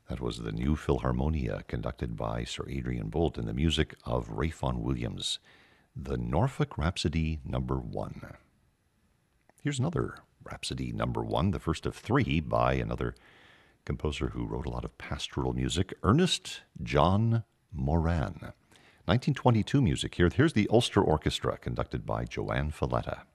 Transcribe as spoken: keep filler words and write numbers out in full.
That was the New Philharmonia, conducted by Sir Adrian Boult, and the music of Ralph Vaughan Williams. The Norfolk Rhapsody number one. Here's another Rhapsody number one, the first of three by another composer who wrote a lot of pastoral music, Ernest John Moran. nineteen twenty-two music here. Here's the Ulster Orchestra, conducted by Joanne Falletta.